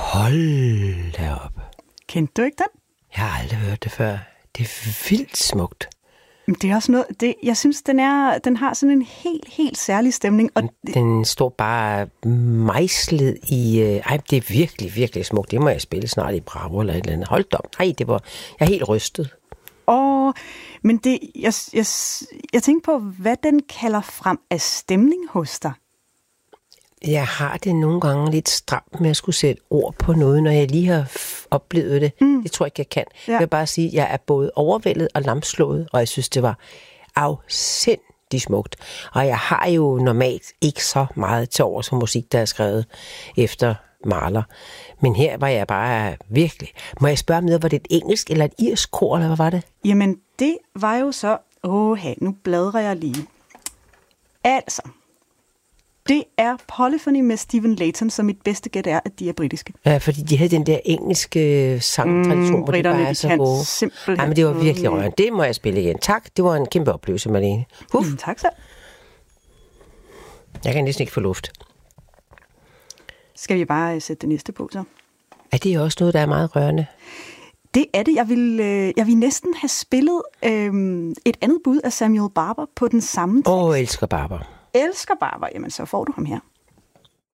Hold da op. Kendte du ikke den? Jeg har aldrig hørt det før. Det er vildt smukt. Det er også noget, jeg synes, den har sådan en helt særlig stemning. Og den står bare mejslet i... det er virkelig, virkelig smukt. Det må jeg spille snart i Bravo eller et eller andet. Hold da op. Jeg er helt rystet. Men jeg tænker på, hvad den kalder frem af stemning hos dig. Jeg har det nogle gange lidt stramt med at skulle sætte ord på noget, når jeg lige har oplevet det. Det tror jeg ikke, jeg kan. Ja. Jeg vil bare sige, at jeg er både overvældet og lamslået, og jeg synes, det var afsindigt smukt. Og jeg har jo normalt ikke så meget til overs for musik, der er skrevet efter Mahler. Men her var jeg bare virkelig... Må jeg spørge om, var det et engelsk eller et irsk kor, eller hvad var det? Jamen, det var jo så... nu bladrer jeg lige. Altså... Det er Polyphony med Stephen Layton, som mit bedste gæt er, at de er britiske. Ja, fordi de havde den der engelske sangtradition, hvor de bare er så gode. Simpelthen. Ja, men det var virkelig rørende. Det må jeg spille igen. Tak, det var en kæmpe oplevelse, Marlene. Tak så. Jeg kan næsten ikke få luft. Skal vi bare sætte det næste på, så? Er det også noget, der er meget rørende? Det er det. Jeg vil næsten have spillet et andet bud af Samuel Barber på den samme tekst. Elsker Barber. Elsker Barber, jamen så får du ham her.